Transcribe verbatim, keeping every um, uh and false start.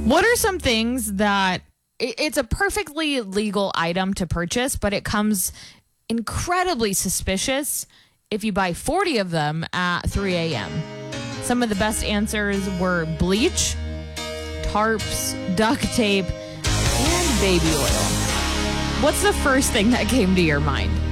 What are some things that it's a perfectly legal item to purchase, but it comes incredibly suspicious if you buy forty of them at three a.m.? Some of the best answers were bleach, tarps, duct tape, and baby oil. What's the first thing that came to your mind?